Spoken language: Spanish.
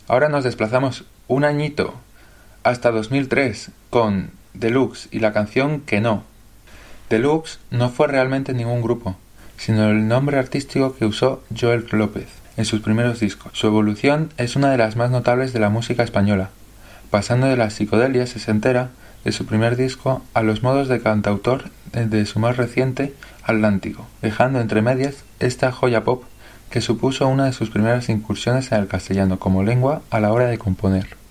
Ahora nos desplazamos un añito hasta 2003 con Deluxe y la canción Que no. Deluxe no fue realmente ningún grupo, sino el nombre artístico que usó Joel López en sus primeros discos. Su evolución es una de las más notables de la música española, pasando de la psicodelia sesentera de su primer disco a los modos de cantautor de su más reciente Atlántico, dejando entre medias esta joya pop que supuso una de sus primeras incursiones en el castellano como lengua a la hora de componer.